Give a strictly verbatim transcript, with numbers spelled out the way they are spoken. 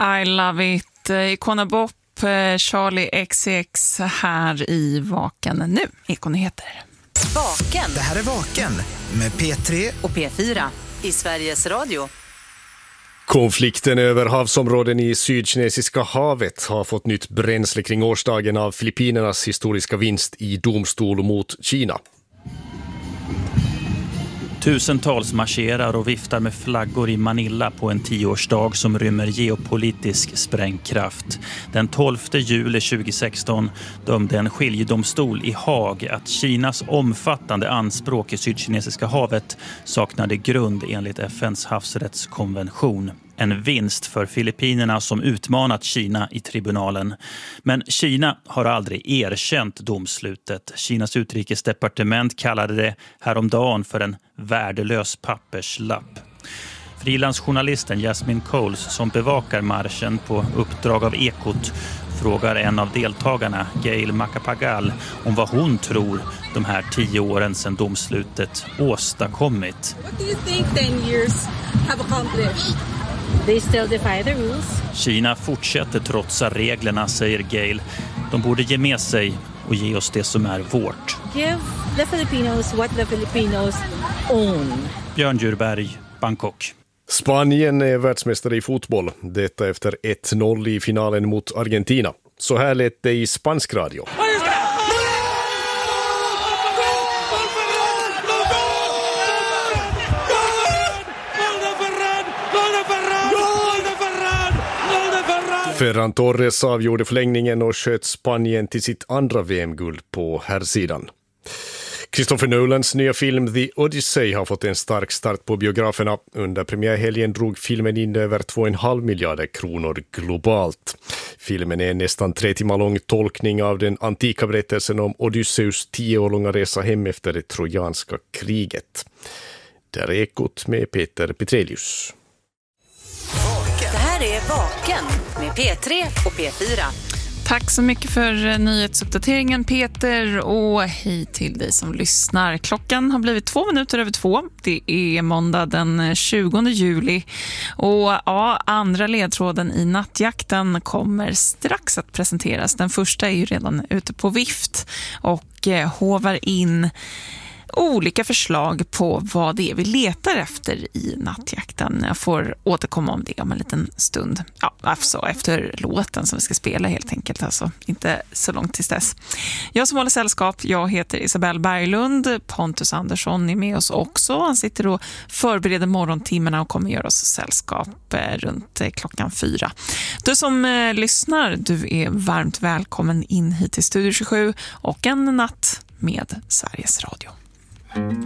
I love it. Icona Bop, Charlie X C X här i Vaken nu. Ekonyheter. Vaken. Det här är Vaken med P tre och P fyra i Sveriges Radio. Konflikten över havsområden i Sydkinesiska havet har fått nytt bränsle kring årsdagen av Filippinernas historiska vinst i domstol mot Kina. Tusentals marscherar och viftar med flaggor i Manila på en tioårsdag som rymmer geopolitisk sprängkraft. Den tolfte juli tjugohundrasexton dömde en skiljedomstol i Haag att Kinas omfattande anspråk i Sydkinesiska havet saknade grund enligt F N:s havsrättskonvention. En vinst för Filippinerna som utmanat Kina i tribunalen. Men Kina har aldrig erkänt domslutet. Kinas utrikesdepartement kallade det häromdagen för en värdelös papperslapp. Frilansjournalisten Jasmine Coles som bevakar marschen på uppdrag av Ekot frågar en av deltagarna, Gail Macapagal, om vad hon tror de här tio åren sedan domslutet åstadkommit. What do you think ten years have accomplished? They still defy the rules. Kina fortsätter trotsa reglerna, säger Gail. De borde ge med sig och ge oss det som är vårt. Give the Filipinos what the Filipinos own. Björn Djurberg, Bangkok. Spanien är världsmästare i fotboll. Detta efter ett noll i finalen mot Argentina. Så här lät det i spansk radio. Ferran Torres avgjorde förlängningen och sköt Spanien till sitt andra V M-guld på herrsidan. Christopher Nolans nya film The Odyssey har fått en stark start på biograferna. Under premiärhelgen drog filmen in över två komma fem miljarder kronor globalt. Filmen är en nästan tre timmar lång tolkning av den antika berättelsen om Odysseus tio år långa resa hem efter det trojanska kriget. Där är Ekot med Peter Petrelius. Det här är Vaken med P tre och P fyra. Tack så mycket för nyhetsuppdateringen, Peter, och hej till dig som lyssnar. Klockan har blivit två minuter över två. Det är måndag den tjugonde juli och ja, andra ledtråden i nattjakten kommer strax att presenteras. Den första är ju redan ute på vift och eh, hovar in olika förslag på vad det är vi letar efter i nattjakten. Jag får återkomma om det om en liten stund. Ja, alltså efter låten som vi ska spela helt enkelt. Alltså inte så långt tills dess. Jag som håller sällskap, jag heter Isabelle Berglund. Pontus Andersson är med oss också. Han sitter och förbereder morgontimmarna och kommer göra oss sällskap runt klockan fyra. Du som eh, lyssnar, du är varmt välkommen in hit till Studio tjugosju och en natt med Sveriges Radio.